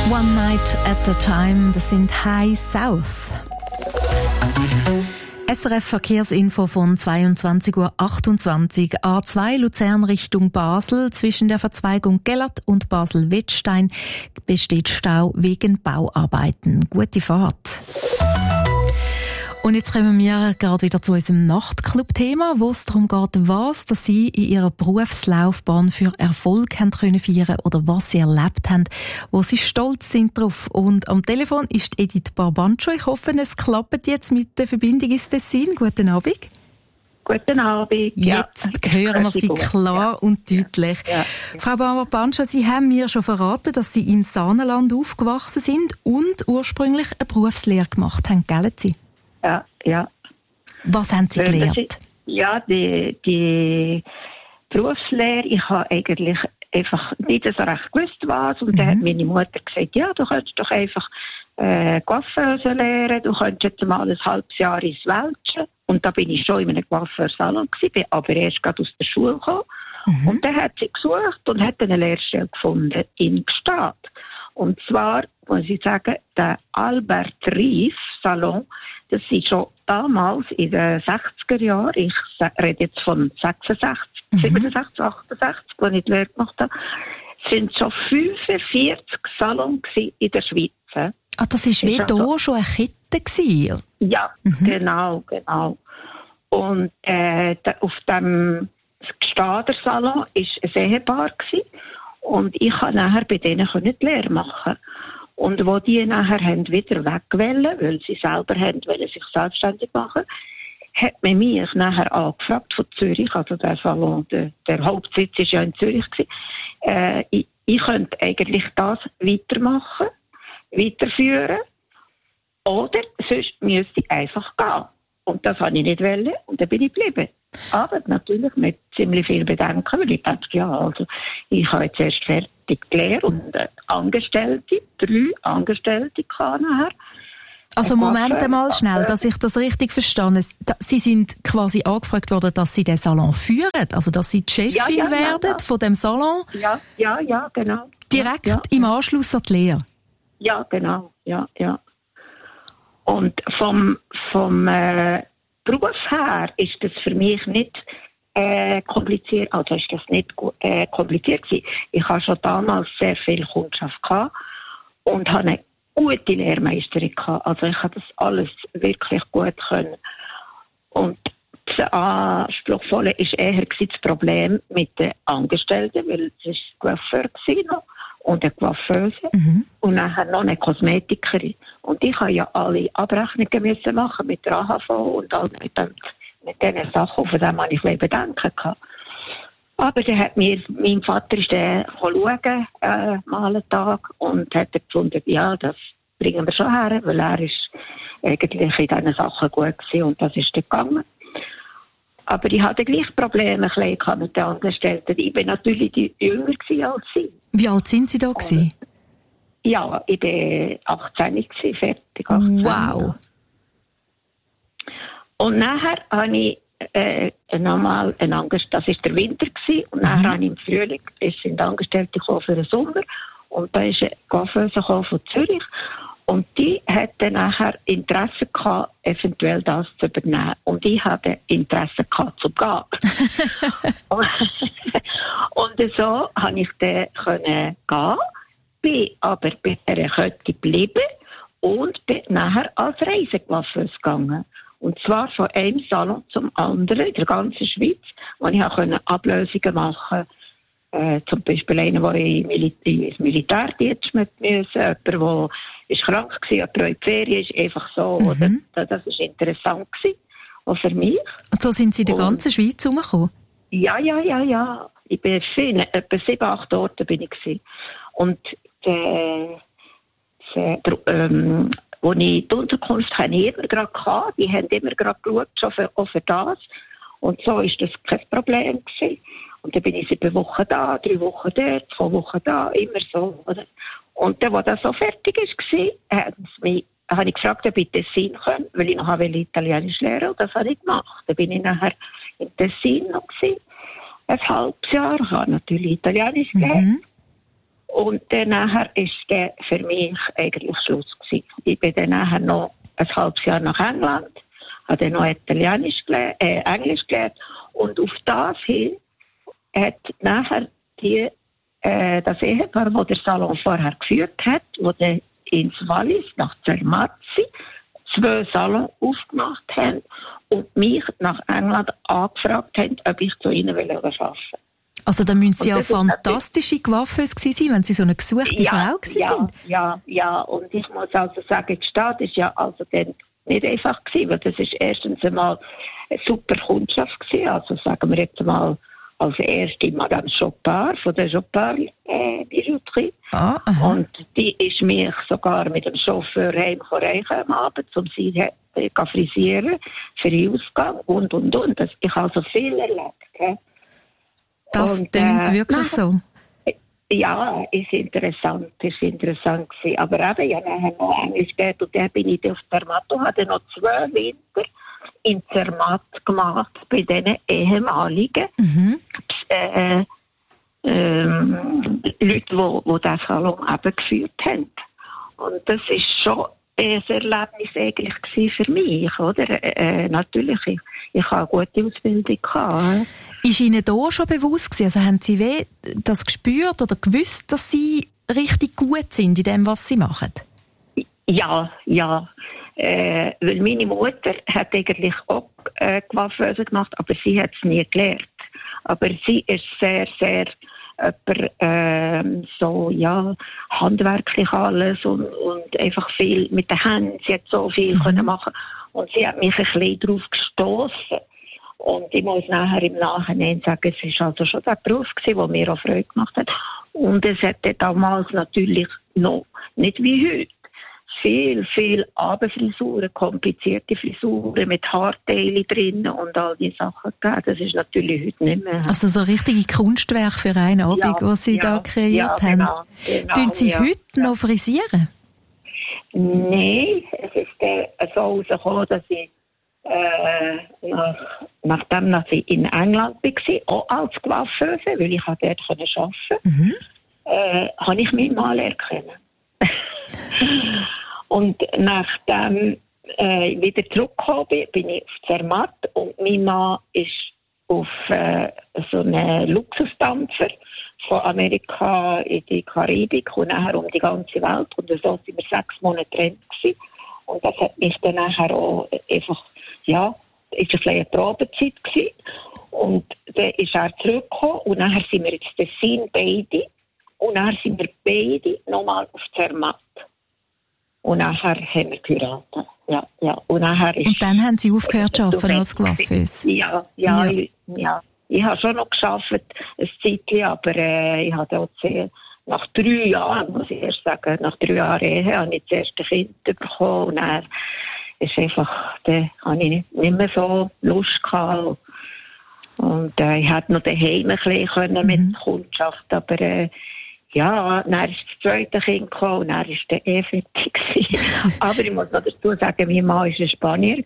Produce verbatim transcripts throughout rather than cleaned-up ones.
One Night at a Time, das sind High South. S R F Verkehrsinfo von zweiundzwanzig Uhr achtundzwanzig. A zwei Luzern Richtung Basel. Zwischen der Verzweigung Gellert und Basel-Wettstein besteht Stau wegen Bauarbeiten. Gute Fahrt. Und jetzt kommen wir gerade wieder zu unserem Nachtclub-Thema, wo es darum geht, was dass Sie in Ihrer Berufslaufbahn für Erfolg haben können feiern oder was Sie erlebt haben, wo Sie stolz sind drauf. Und am Telefon ist Edith Barbancho. Ich hoffe, es klappt jetzt mit der Verbindung ins Tessin. Guten Abend. Guten Abend. Jetzt ja, hören wir Sie klar ja. und deutlich. Ja. Ja. Frau Barbancho, Sie haben mir schon verraten, dass Sie im Saanenland aufgewachsen sind und ursprünglich eine Berufslehre gemacht haben, gell Sie? Ja, ja. Was haben Sie gelernt? Ja, die, die Berufslehre, ich habe eigentlich einfach nicht so recht gewusst, was. Und mhm. dann hat meine Mutter gesagt, ja, du könntest doch einfach äh, Coiffeuse lernen, du könntest jetzt mal ein halbes Jahr ins Welschen. Und da bin ich schon in einem Coiffeursalon gewesen, bin aber erst gerade aus der Schule gekommen. Mhm. Und dann hat sie gesucht und hat eine Lehrstelle gefunden in Gstaad. Und zwar, muss ich sagen, der Albert Rief Salon, das ist schon damals in den sechziger Jahren, ich rede jetzt von sechsundsechzig, mhm. siebenundsechzig, achtundsechzig, als ich die Lehre gemacht habe, sind schon fünfundvierzig Salons in der Schweiz. Ah, das ist wie hier also schon eine Kette gewesen? Ja, mhm. genau, genau. Und äh, auf dem Gstader Salon war ein Ehepaar gewesen. Und ich konnte nachher bei denen die Lehre machen. Und wo die nachher haben wieder wegwollen, weil sie selber haben, wollen sich selbstständig machen, hat man mich nachher angefragt von Zürich, also der Salon, der, der Hauptsitz war ja in Zürich gewesen, äh, ich, ich könnte eigentlich das weitermachen, weiterführen, oder sonst müsste ich einfach gehen. Und das wollte ich nicht wollen, und dann bin ich geblieben. Aber natürlich mit ziemlich viel Bedenken, weil ich dachte, ja, also ich habe jetzt erst fertig gelernt und äh, Angestellte, drei Angestellte kann nachher. Also Moment einmal schnell, dass ich das richtig verstehe. Sie sind quasi angefragt worden, dass Sie den Salon führen, also dass Sie die Chefin ja, ja, werden ja, ja. von dem Salon? Ja, ja, ja, genau. Direkt ja, ja. im Anschluss an die Lehre? Ja, genau, ja, ja. Und vom, vom äh, Beruf her ist das für mich nicht äh, kompliziert, also ist das nicht äh, kompliziert gewesen. Ich hatte schon damals sehr viel Kundschaft gehabt und habe eine gute Lehrmeisterin gehabt. Also ich habe das alles wirklich gut können. Und das Anspruchsvolle war eher das Problem mit den Angestellten, weil es war Coiffeur noch und eine Coiffeuse mhm. und nachher noch eine Kosmetikerin. Und ich musste ja alle Abrechnungen müssen machen mit der A H V und all mit, den, mit diesen Sachen, von denen man ich Bedenken hatte. Aber dann hat mir, mein Vater ist dann schauen, äh, mal einen Tag, und hat gefunden, ja, das bringen wir schon her, weil er ist eigentlich in diesen Sachen gut gewesen, und das ist dann gegangen. Aber ich hatte gleich Probleme mit den Angestellten. Ich war natürlich jünger als sie. Wie alt sind Sie da gewesen? Ja, ich war achtzehn gewesen, fertig. achtzehn. Wow. Und nachher habe ich äh, nochmal einen Angestellten, das war der Winter gewesen, und nachher mhm. habe ich im Frühling, es sind Angestellte gekommen für den Sommer, und da ist eine Coiffeuse von Zürich. Und die hatte nachher Interesse gehabt, eventuell das zu übernehmen. Und ich hatte Interesse gehabt, zu gehen. Und so konnte ich dann gehen, bin aber bei dieser Kette geblieben und bin nachher als Reisecoiffeuse gegangen. Und zwar von einem Salon zum anderen in der ganzen Schweiz, wo ich auch Ablösungen machen konnte. Äh, zum Beispiel einer, der in ins Militärdienst mit müssen, jemand, der ist krank war, jemand, der in die Ferien ist, einfach so. Mhm. Oder? Das war interessant gewesen, auch für mich. Und so sind Sie in der ganzen Schweiz herumgekommen? Ja, ja, ja, ja. Ich bin viel, etwa sieben, acht Orte bin ich gewesen. Und äh, der, ähm, wo ich die Unterkunft hatte, ich immer gerade gehabt, die haben immer gerade geschaut, schon für, auch für das. Und so war das kein Problem gewesen. Und dann bin ich sieben Wochen da, drei Wochen dort, zwei Wochen da, immer so. Oder? Und dann, als das so fertig war, habe ich gefragt, ob ich Tessin kann, weil ich noch Italienisch lernen wollte. Und das habe ich gemacht. Dann bin ich nachher in Tessin noch gewesen, ein halbes Jahr. Ich habe natürlich Italienisch gelernt. Mhm. Und dann nachher ist der für mich eigentlich Schluss gewesen. Ich bin dann nachher noch ein halbes Jahr nach England, habe dann noch Italienisch gelernt, äh, Englisch gelernt. Und auf das hin hat nachher die, äh, das Ehepaar, das der Salon vorher geführt hat, wo der ins Wallis nach Zermatt zwei Salons aufgemacht haben und mich nach England angefragt haben, ob ich zu ihnen arbeiten will. Also da müssen Sie ja fantastische Coiffeuse gewesen sein, wenn Sie so eine gesuchte ja, Frau gewesen ja, sind. Ja, ja, und ich muss also sagen, die Stadt ist ja also dann nicht einfach gewesen, weil das ist erstens einmal eine super Kundschaft gewesen, also sagen wir jetzt mal als erste Madame Chopard von der Chopard äh, Bijouterie. Ah, und die ist mich sogar mit dem Chauffeur heimgereicht am Abend, um sie äh, zu frisieren für den Ausgang und, und, und. Das, ich habe so viel erlebt. He? Das und, klingt äh, wirklich so. Ja, ist interessant, ist interessant gewesen. Aber eben, ja, nachher noch Englisch gelernt und dann bin ich auf Zermatt und habe noch zwei Winter in Zermatt gemacht bei diesen ehemaligen mhm. äh, ähm, Leuten, die, die diesen Salon eben geführt haben. Und das ist schon ein Erlebnis eigentlich für mich, oder? Äh, natürlich, ich, ich habe eine gute Ausbildung gehabt. Ist Ihnen da schon bewusst gewesen? Also haben Sie weh das gespürt oder gewusst, dass Sie richtig gut sind in dem, was Sie machen? Ja, ja. Äh, weil meine Mutter hat eigentlich auch äh, Coiffeuse gemacht, aber sie hat es nie gelernt. Aber sie ist sehr, sehr jemand, äh, so, ja, handwerklich alles und, und einfach viel mit den Händen. Sie hat so viel mhm. können machen und sie hat mich ein bisschen darauf gestoßen. Und ich muss nachher im Nachhinein sagen, es war also schon der Beruf gewesen, der mir auch Freude gemacht hat. Und es hatte damals natürlich noch, nicht wie heute, viel, viel Abendfrisuren, komplizierte Frisuren mit Haarteilen drin und all diese Sachen gegeben. Das ist natürlich heute nicht mehr. Also so richtige Kunstwerke für einen Abend, ja, die Sie ja, da kreiert ja, haben. Genau, genau, Tun Sie ja, heute ja. noch frisieren? Nein, es ist äh, so rausgekommen, dass ich äh, nach, nachdem dass ich in England war, auch als Coiffeuse, weil ich dort arbeiten konnte, mhm. äh, habe ich meinen Mann erkennen. Und nachdem äh, ich wieder zurückgekommen bin, bin ich auf Zermatt und mein Mann ist auf äh, so einen Luxusdampfer von Amerika in die Karibik und nachher um die ganze Welt. Und so sind wir sechs Monate getrennt gewesen. Und das hat mich dann nachher auch einfach, ja, ist ein eine Probezeit gewesen. Und dann ist er zurückgekommen und nachher sind wir jetzt Tessin beide. Und dann sind wir beide nochmal auf Zermatt. Und nachher haben wir geheiratet. Ja, ja. Und, nachher ist und dann haben Sie aufgehört zu arbeiten als Coiffeuse? Ja, ja, ja. Ich, ja. ich habe schon noch gearbeitet, ein Zeitchen, aber äh, ich habe auch sehr, nach drei Jahren, muss ich erst sagen, nach drei Jahren Ehe, habe ich das erste Kind bekommen. Und dann ist einfach, da habe ich nicht, nicht mehr so Lust gehabt. Und äh, ich hätte noch daheim ein bisschen können mit mhm. Kundschaft, aber äh, ja, dann ist das zweite Kind gekommen und dann war der eh fertig. Aber ich muss noch dazu sagen, mein Mann war ein Spanier.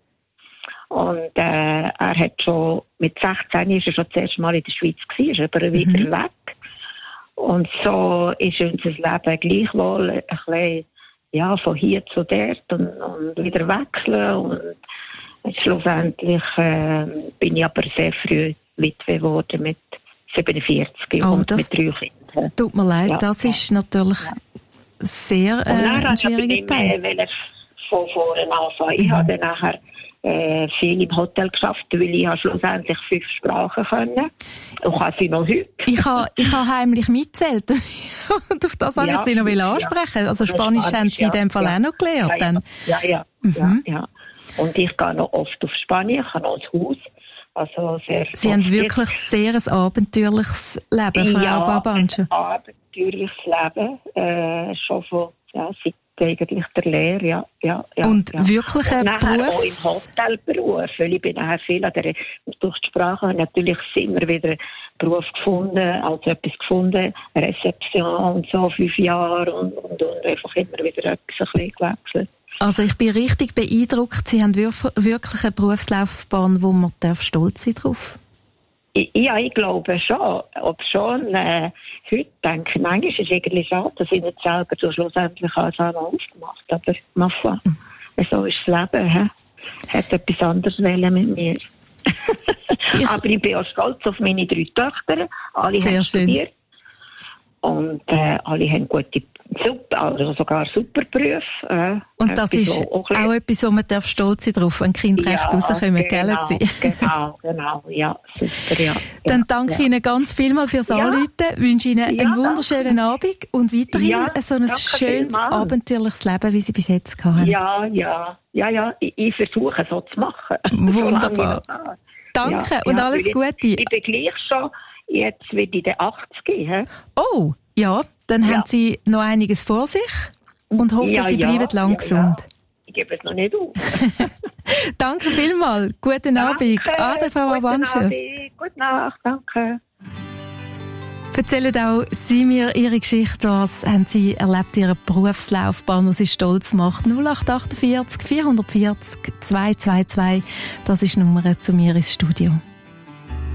Und äh, er hat schon, mit sechzehn ist er schon das erste Mal in der Schweiz gewesen, ist aber wieder mhm. weg. Und so ist unser Leben gleichwohl ein bisschen, ja, von hier zu dort und, und wieder wechseln. Und schlussendlich äh, bin ich aber sehr früh Witwe geworden mit siebenundvierzig oh, und das mit drei Kindern. Tut mir leid, ja, das ja. ist natürlich ja. sehr äh, ein schwieriger Teil. Ich wollte von vorne anfangen. Ich mhm. habe dann nachher äh, viel im Hotel geschafft, weil ich habe schlussendlich fünf Sprachen können. Und kann sie noch heute. Ich habe ich ha heimlich mitgezählt. Und auf das wollte ja, ich Sie noch ja. ansprechen. Also Spanisch, Spanisch haben Sie ja, in dem Fall ja. auch noch gelernt. Ja, dann. ja, ja. Mhm. ja, ja. Und ich gehe noch oft auf Spanien, ich habe noch ein Haus. Also sehr Sie haben wirklich sehr ein abenteuerliches Leben, Frau ja, Barbancio. ein abenteuerliches Leben, äh, schon von, ja, seit eigentlich der Lehre, ja, ja, ja. Und ja. wirklich ein Beruf? Auch im Hotelberuf, weil ich bin nachher viel an der, durch die Sprache natürlich immer wieder einen Beruf gefunden, also etwas gefunden, Rezeption und so, fünf Jahre und, und, und einfach immer wieder etwas ein bisschen gewechselt. Also ich bin richtig beeindruckt. Sie haben wirklich eine Berufslaufbahn, wo man darf stolz sein drauf. Ja, ich glaube schon. Ob schon, äh, heute denke ich, manchmal ist es irgendwie schade, dass ich nicht selber so schlussendlich als Annonce gemacht habe. Aber ma foi, so ist das Leben. He? Hat etwas anderes wollen mit mir. Aber ich bin auch stolz auf meine drei Töchter. Alle Sehr haben schön. studiert. Und äh, alle haben gute, super, also sogar super Berufe. Äh, Und das ist auch, auch etwas, wo man darf stolz sein drauf, wenn Kinder ja, recht rauskommen, genau, gell? Genau, genau, ja, super, ja. Dann danke ja. Ihnen ganz vielmals fürs Ja. Anrufen, wünsche Ihnen Ja, einen wunderschönen danke. Abend und weiterhin Ja, so ein danke schönes, vielmals. abenteuerliches Leben, wie Sie bis jetzt gehabt haben. Ja, ja, ja, ja, ich, ich versuche so zu machen. Wunderbar. Danke ja, und ja, alles ich, Gute. Ich bin gleich schon, jetzt werde ich den achtzig gehen. Oh, ja, dann Ja. haben Sie noch einiges vor sich und hoffe, Ja, Sie ja, bleiben lang ja, gesund. Ja. Ich gebe es noch nicht auf. Danke vielmals. Guten Danke. Abend. Ade, Frau Guten Avanche. Abend. Gute Nacht, danke. Erzählen auch Sie mir Ihre Geschichte. Was haben Sie erlebt, Ihre Berufslaufbahn, was Sie stolz macht? null acht acht vier vier vier vier zwei zwei zwei. Das ist die Nummer zu mir ins Studio.